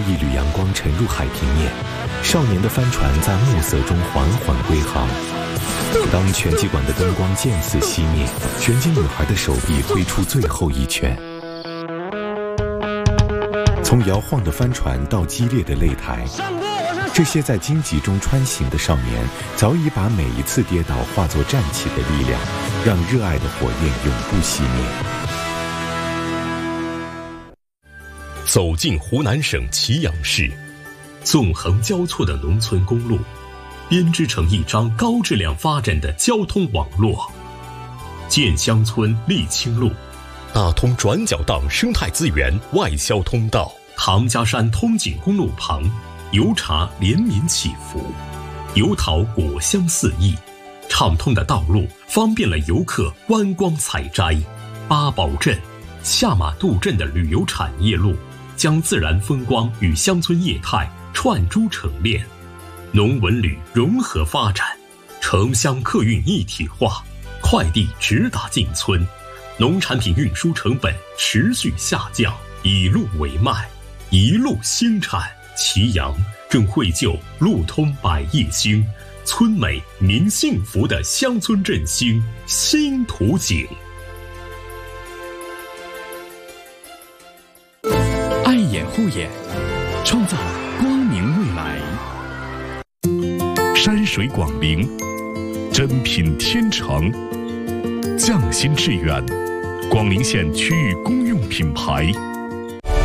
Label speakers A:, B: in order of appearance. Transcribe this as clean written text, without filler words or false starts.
A: 一缕阳光沉入海平面，少年的帆船在暮色中缓缓归航。当拳击馆的灯光渐次熄灭，拳击女孩的手臂挥出最后一拳。从摇晃的帆船到激烈的擂台，这些在荆棘中穿行的少年，早已把每一次跌倒化作站起的力量，让热爱的火焰永不熄灭。
B: 走进湖南省祁阳市，纵横交错的农村公路，编织成一张高质量发展的交通网络。建乡村沥青路，打通转角档生态资源外销通道。唐家山通景公路旁，油茶连绵起伏，油桃果香四溢。畅通的道路方便了游客观光采摘。八宝镇、下马渡镇的旅游产业路，将自然风光与乡村业态串珠成链，农文旅融合发展，城乡客运一体化，快递直达进村，农产品运输成本持续下降，以路为脉，一路兴产。祁阳正绘就路通百业兴、村美民幸福的乡村振兴新图景。
C: 爱眼护眼，创造光明未来。山水广陵，珍品天成，匠心致远，广陵县区域公用品牌。